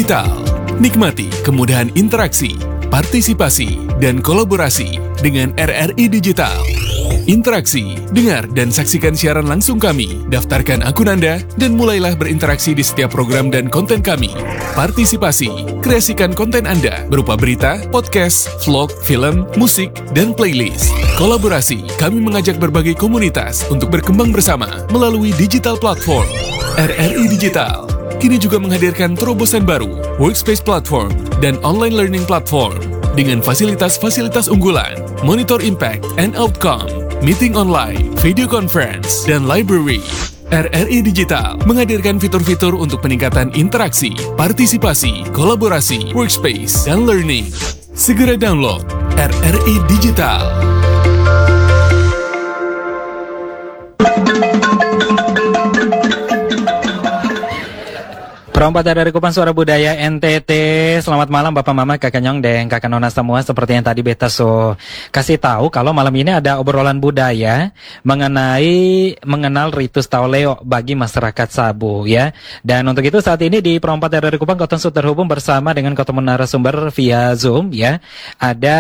Digital. Nikmati kemudahan interaksi, partisipasi, dan kolaborasi dengan RRI Digital. Interaksi, dengar dan saksikan siaran langsung kami, daftarkan akun Anda, dan mulailah berinteraksi di setiap program dan konten kami. Partisipasi, kreasikan konten Anda berupa berita, podcast, vlog, film, musik, dan playlist. Kolaborasi, kami mengajak berbagai komunitas untuk berkembang bersama melalui digital platform. RRI Digital kini juga menghadirkan terobosan baru, workspace platform, dan online learning platform dengan fasilitas-fasilitas unggulan, monitor impact and outcome, meeting online, video conference, dan library. RRI Digital menghadirkan fitur-fitur untuk peningkatan interaksi, partisipasi, kolaborasi, workspace, dan learning. Segera download RRI Digital. Perompat dari Kupang Suara Budaya NTT. Selamat malam Bapak Mama, Kakak Nyong, dan Kakak Nona semua. Seperti yang tadi Beta kasih tahu, kalau malam ini ada obrolan budaya mengenal ritus Tauleo bagi masyarakat Sabu ya. Dan untuk itu saat ini di Perompat dari Kupang Kotong sudah terhubung bersama dengan ketemu narasumber via Zoom ya. Ada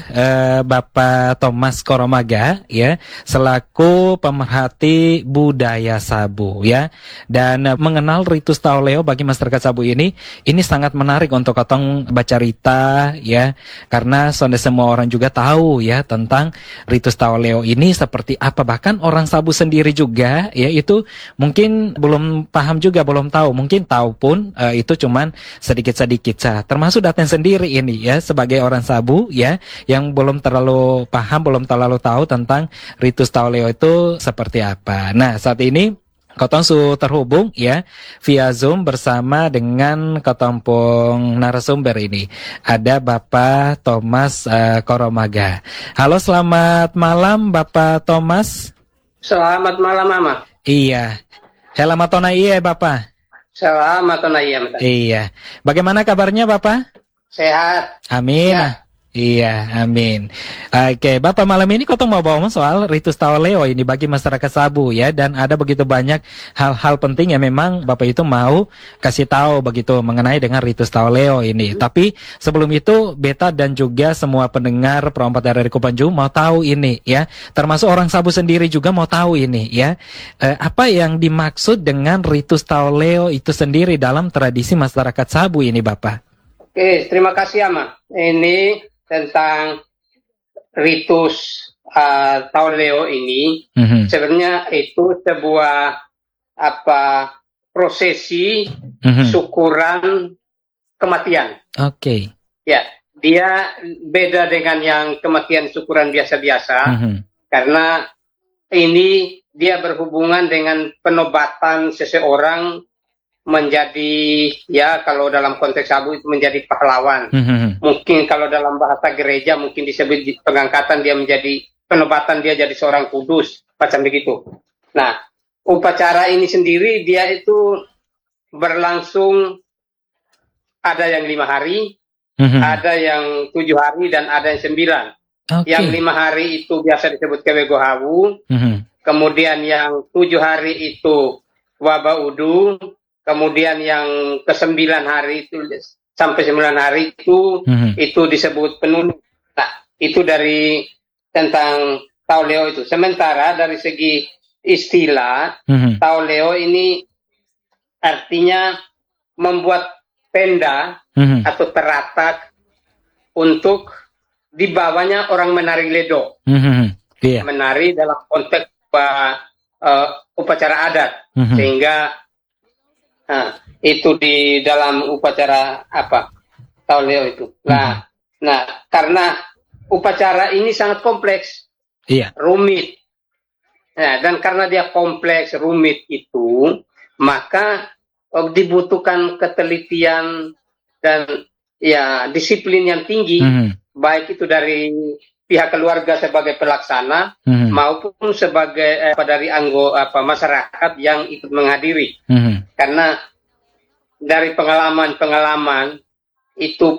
Bapak Thomas Koromaga ya, selaku pemerhati budaya Sabu ya. Dan mengenal ritus Tauleo bagi masyarakat Sabu ini sangat menarik untuk Kotong baca cerita ya, karena semua orang juga tahu ya tentang ritus Tauleo ini seperti apa. Bahkan orang Sabu sendiri juga ya itu mungkin belum paham juga, belum tahu, mungkin tahu pun itu cuman sedikit-sedikit termasuk Daten sendiri ini ya sebagai orang Sabu ya yang belum terlalu paham, belum terlalu tahu tentang ritus Tauleo itu seperti apa. Nah, saat ini Kotong terhubung ya via Zoom bersama dengan Kotompong narasumber ini. Ada Bapak Thomas Koromaga. Halo, selamat malam Bapak Thomas. Selamat malam Mama. Iya. Selamat tona iya Bapak. Selamat tona iya Mama. Iya. Bagaimana kabarnya Bapak? Sehat. Amin. Ya. Iya, amin. Oke, Bapak, malam ini Kotong mau bawa soal ritus Tauleo ini bagi masyarakat Sabu ya, dan ada begitu banyak hal-hal penting yang memang Bapak itu mau kasih tahu begitu mengenai dengan ritus Tauleo ini. Tapi sebelum itu Beta dan juga semua pendengar Perompat dari Kupanju mau tahu ini ya, termasuk orang Sabu sendiri juga mau tahu ini ya. Apa yang dimaksud dengan ritus Tauleo itu sendiri dalam tradisi masyarakat Sabu ini, Bapak? Oke, terima kasih Ama. Ini tentang ritus Tauleo ini, sebenarnya itu sebuah prosesi syukuran kematian. Oke. Ya, dia beda dengan yang kematian syukuran biasa-biasa, karena ini dia berhubungan dengan penobatan seseorang menjadi, ya kalau dalam konteks Sabu itu menjadi pahlawan. Mungkin kalau dalam bahasa gereja mungkin disebut pengangkatan, dia menjadi penobatan, dia jadi seorang kudus, macam begitu. Nah, upacara ini sendiri dia itu berlangsung, ada yang 5 hari, ada yang 7 hari, dan ada yang 9. Yang 5 hari itu biasa disebut Kewegohawu, kemudian yang 7 hari itu Wabaudu, kemudian yang ke-9 hari itu sampai 9 hari itu disebut penunuk. Nah, itu dari tentang Tauleo itu. Sementara dari segi istilah, Tauleo ini artinya membuat tenda atau teratak untuk dibawanya orang menari ledo. Menari dalam konteks upacara adat. Sehingga itu di dalam upacara Tauleo itu. Nah, karena upacara ini sangat kompleks, rumit. Nah, dan karena dia kompleks, rumit itu, maka dibutuhkan ketelitian dan ya disiplin yang tinggi, baik itu dari pihak keluarga sebagai pelaksana maupun sebagai dari anggota masyarakat yang ikut menghadiri. Karena dari pengalaman itu